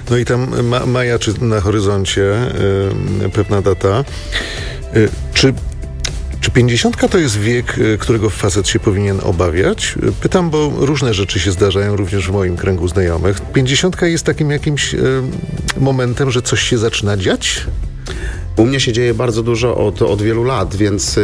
No i tam majaczy na horyzoncie pewna data. Czy 50 to jest wiek, którego facet się powinien obawiać? Pytam, bo różne rzeczy się zdarzają również w moim kręgu znajomych. 50 jest takim jakimś momentem, że coś się zaczyna dziać? U mnie się dzieje bardzo dużo od wielu lat, więc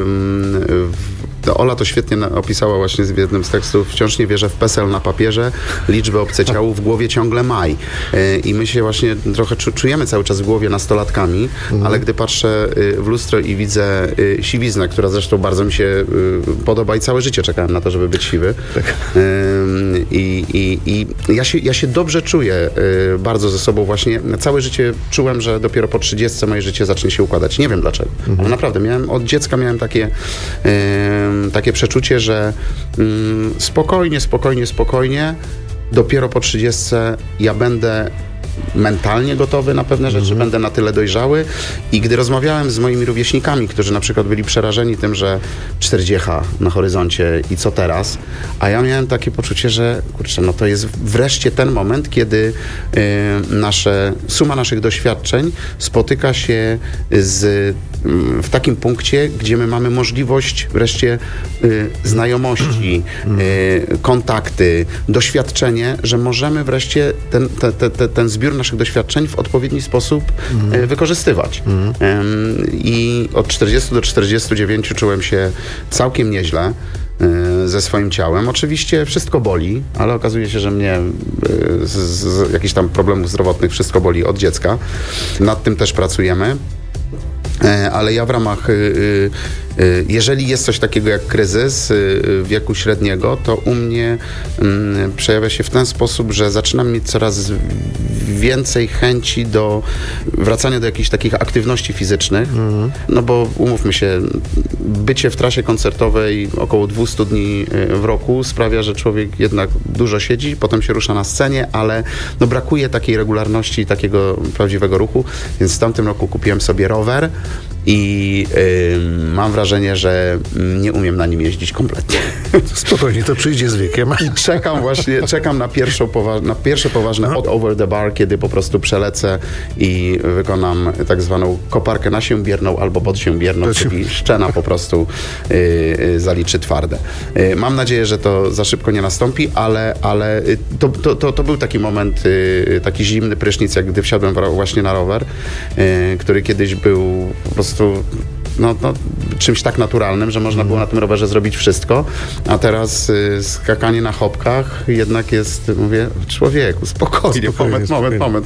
Ola to świetnie opisała właśnie w jednym z tekstów. Wciąż nie wierzę w PESEL na papierze, liczby obce ciału, w głowie ciągle maj. I my się właśnie trochę czujemy cały czas w głowie nastolatkami, ale gdy patrzę w lustro i widzę siwiznę, która zresztą bardzo mi się podoba i całe życie czekałem na to, żeby być siwy. Tak. I ja się dobrze czuję bardzo ze sobą właśnie. Całe życie czułem, że dopiero po 30 moje życie zacznie się układać. Nie wiem dlaczego. Ale naprawdę, od dziecka miałem takie przeczucie, że spokojnie, dopiero po 30 ja będę mentalnie gotowy na pewne rzeczy, będę na tyle dojrzały i gdy rozmawiałem z moimi rówieśnikami, którzy na przykład byli przerażeni tym, że 40 na horyzoncie i co teraz, a ja miałem takie poczucie, że kurczę, no to jest wreszcie ten moment, kiedy suma naszych doświadczeń spotyka się w takim punkcie, gdzie my mamy możliwość wreszcie znajomości, kontakty, doświadczenie, że możemy wreszcie ten zbiór naszych doświadczeń w odpowiedni sposób wykorzystywać. I od 40 do 49 czułem się całkiem nieźle ze swoim ciałem. Oczywiście wszystko boli, ale okazuje się, że mnie z jakichś tam problemów zdrowotnych wszystko boli od dziecka. Nad tym też pracujemy. Ale ja w ramach, jeżeli jest coś takiego jak kryzys wieku średniego, to u mnie przejawia się w ten sposób, że zaczynam mieć coraz więcej chęci do wracania do jakichś takich aktywności fizycznych, no bo umówmy się, bycie w trasie koncertowej około 200 dni w roku sprawia, że człowiek jednak dużo siedzi, potem się rusza na scenie, ale no brakuje takiej regularności, takiego prawdziwego ruchu, więc w tamtym roku kupiłem sobie rower i mam wrażenie, że nie umiem na nim jeździć kompletnie. Spokojnie, to przyjdzie z wiekiem. I czekam na pierwsze poważne over the bar, kiedy po prostu przelecę i wykonam tak zwaną koparkę nasiębierną albo podsiębierną, czyli szczena po prostu zaliczy twarde. Mam nadzieję, że to za szybko nie nastąpi, ale to był taki moment, taki zimny prysznic, jak gdy wsiadłem właśnie na rower, który kiedyś był po prostu czymś tak naturalnym, że można było na tym rowerze zrobić wszystko, a teraz skakanie na chopkach jednak jest, mówię, człowieku, spokojnie, moment.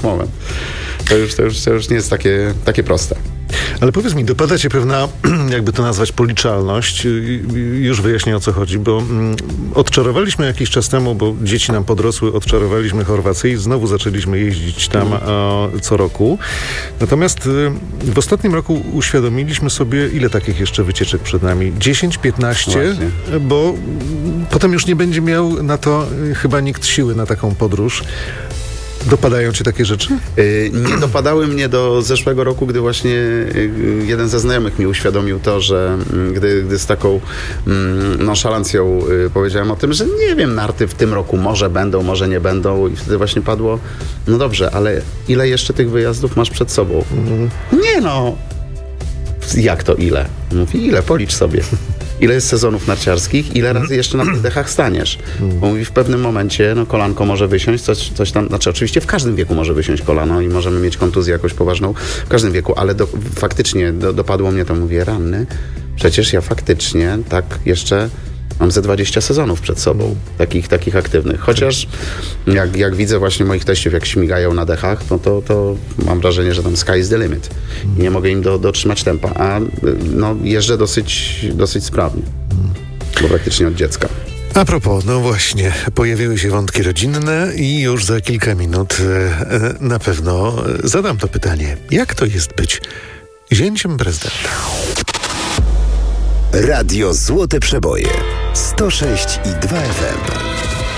To już nie jest takie proste. Ale powiedz mi, dopada cię pewna, jakby to nazwać, policzalność. Już wyjaśnię, o co chodzi, bo odczarowaliśmy jakiś czas temu, bo dzieci nam podrosły, odczarowaliśmy Chorwację i znowu zaczęliśmy jeździć tam co roku. Natomiast w ostatnim roku uświadomiliśmy sobie, ile takich jeszcze wycieczek przed nami. 10, 15, właśnie. Bo potem już nie będzie miał na to chyba nikt siły na taką podróż. Dopadają cię takie rzeczy? Nie dopadały mnie do zeszłego roku, gdy właśnie jeden ze znajomych mi uświadomił to, że gdy z taką nonszalancją powiedziałem o tym, że nie wiem, narty w tym roku może będą, może nie będą i wtedy właśnie padło, no dobrze, ale ile jeszcze tych wyjazdów masz przed sobą? Nie no, jak to ile? Mówi, ile? Policz sobie. Ile jest sezonów narciarskich, ile razy jeszcze na tych dechach staniesz. Bo mówi, w pewnym momencie kolanko może wysiąść, coś tam, znaczy oczywiście w każdym wieku może wysiąść kolano i możemy mieć kontuzję jakąś poważną w każdym wieku, ale faktycznie dopadło mnie to, mówię, ranny, przecież ja faktycznie tak jeszcze mam ze 20 sezonów przed sobą, takich aktywnych. Chociaż jak widzę właśnie moich teściów, jak śmigają na dechach, to mam wrażenie, że tam sky is the limit. I nie mogę im dotrzymać tempa. A jeżdżę dosyć sprawnie. Bo praktycznie od dziecka. A propos, no właśnie, pojawiły się wątki rodzinne i już za kilka minut na pewno zadam to pytanie. Jak to jest być zięciem prezydenta? Radio Złote Przeboje 106,2 FM.